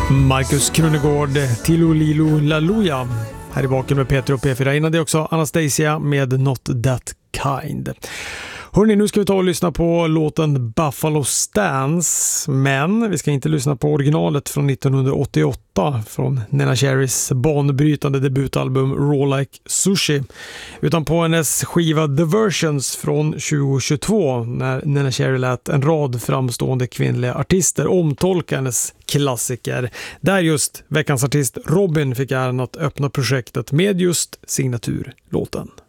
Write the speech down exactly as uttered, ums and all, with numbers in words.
Marcus Krunegård, Tilo Lilo Laluja. Här i baken med Peter och P fyra. Innan det också Anastasia med Not That Kind. Hörrni, nu ska vi ta och lyssna på låten Buffalo Stance, men vi ska inte lyssna på originalet från nittonhundraåttioåtta från Neneh Cherrys banbrytande debutalbum Raw Like Sushi, utan på hennes skiva The Versions från tjugohundratjugotvå, när Neneh Cherry lät en rad framstående kvinnliga artister omtolka hennes klassiker, där just veckans artist Robyn fick äran att öppna projektet med just signaturlåten.